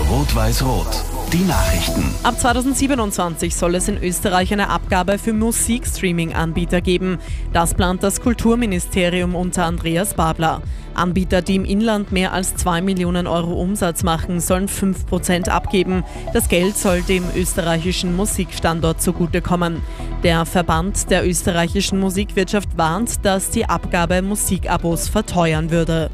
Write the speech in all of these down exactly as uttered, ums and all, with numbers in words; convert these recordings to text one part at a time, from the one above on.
Rot-Weiß-Rot. Die Nachrichten. Ab zweitausendsiebenundzwanzig soll es in Österreich eine Abgabe für Musikstreaming-Anbieter geben. Das plant das Kulturministerium unter Andreas Babler. Anbieter, die im Inland mehr als zwei Millionen Euro Umsatz machen, sollen fünf Prozent abgeben. Das Geld soll dem österreichischen Musikstandort zugutekommen. Der Verband der österreichischen Musikwirtschaft warnt, dass die Abgabe Musikabos verteuern würde.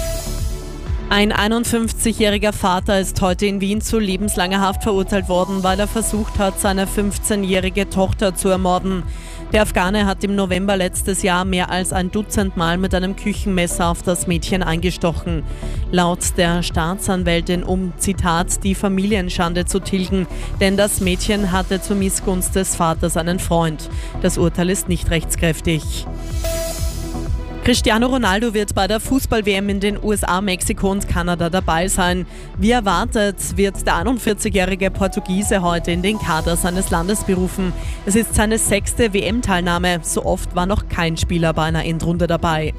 Ein einundfünfzigjähriger Vater ist heute in Wien zu lebenslanger Haft verurteilt worden, weil er versucht hat, seine fünfzehnjährige Tochter zu ermorden. Der Afghane hat im November letztes Jahr mehr als ein Dutzend Mal mit einem Küchenmesser auf das Mädchen eingestochen. Laut der Staatsanwältin, um, Zitat, die Familienschande zu tilgen, denn das Mädchen hatte zur Missgunst des Vaters einen Freund. Das Urteil ist nicht rechtskräftig. Cristiano Ronaldo wird bei der Fußball-W M in den U S A, Mexiko und Kanada dabei sein. Wie erwartet wird der einundvierzigjährige Portugiese heute in den Kader seines Landes berufen. Es ist seine sechste W M-Teilnahme. So oft war noch kein Spieler bei einer Endrunde dabei.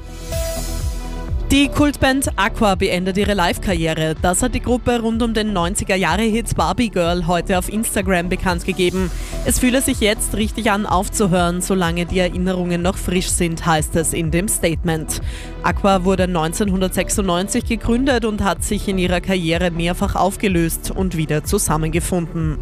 Die Kultband Aqua beendet ihre Live-Karriere. Das hat die Gruppe rund um den neunziger-Jahre-Hit Barbie Girl heute auf Instagram bekannt gegeben. Es fühle sich jetzt richtig an, aufzuhören, solange die Erinnerungen noch frisch sind, heißt es in dem Statement. Aqua wurde neunzehnhundertsechsundneunzig gegründet und hat sich in ihrer Karriere mehrfach aufgelöst und wieder zusammengefunden.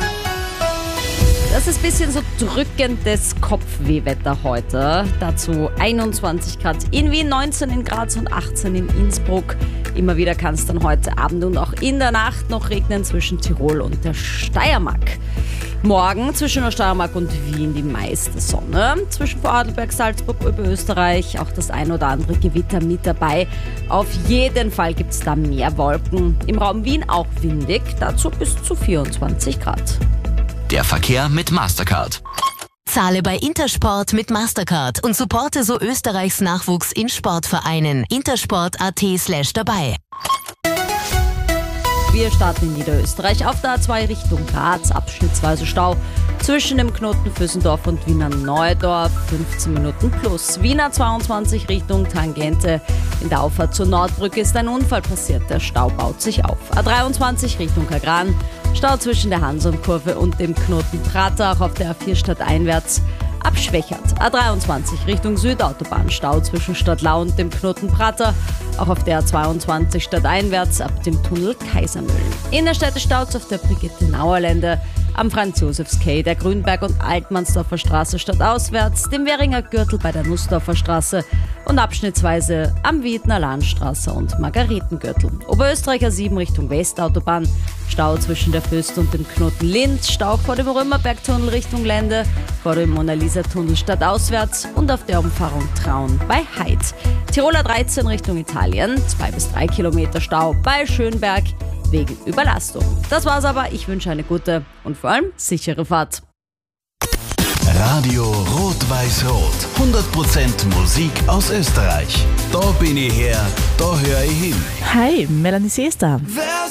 Das ist ein bisschen so drückendes Kopfwehwetter heute. Dazu einundzwanzig Grad in Wien, neunzehn in Graz und achtzehn in Innsbruck. Immer wieder kann es dann heute Abend und auch in der Nacht noch regnen zwischen Tirol und der Steiermark. Morgen zwischen der Steiermark und Wien die meiste Sonne. Zwischen Vorarlberg, Salzburg, Oberösterreich auch das ein oder andere Gewitter mit dabei. Auf jeden Fall gibt es da mehr Wolken. Im Raum Wien auch windig, dazu bis zu vierundzwanzig Grad. Der Verkehr mit Mastercard. Zahle bei Intersport mit Mastercard und supporte so Österreichs Nachwuchs in Sportvereinen. intersport.at slash dabei. Wir starten in Niederösterreich auf der A zwei Richtung Graz, abschnittsweise Stau zwischen dem Knoten Vösendorf und Wiener Neudorf, fünfzehn Minuten plus. Wiener zweiundzwanzig Richtung Tangente. In der Auffahrt zur Nordbrücke ist ein Unfall passiert, der Stau baut sich auf. A dreiundzwanzig Richtung Kagran, Stau zwischen der Hansonkurve und dem Knoten Prater, auch auf der A vier stadteinwärts. Abschwächert. A dreiundzwanzig Richtung Südautobahn, Stau zwischen Stadtlau und dem Knoten Prater, auch auf der A zweiundzwanzig stadteinwärts ab dem Tunnel Kaisermühlen. Innerstädte Staus auf der Brigitte-Nauer Lände, am Franz-Josefs-Quai, der Grünberg- und Altmannsdorfer Straße stadtauswärts, dem Währinger Gürtel bei der Nussdorfer Straße und abschnittsweise am Wiedner Landstraße und Margaretengürtel. Oberösterreicher sieben Richtung Westautobahn, Stau zwischen der Föst und dem Knoten Linz, Stau vor dem Römerbergtunnel Richtung Lände, vor dem Mona-Lisa-Tunnel stadtauswärts und auf der Umfahrung Traun bei Heid. Tiroler dreizehn Richtung Italien, zwei bis drei Kilometer Stau bei Schönberg wegen Überlastung. Das war's aber, ich wünsche eine gute und vor allem sichere Fahrt. Radio Rot-Weiß-Rot. hundert Prozent Musik aus Österreich. Da bin ich her, da höre ich hin. Hi, Melanie Seester.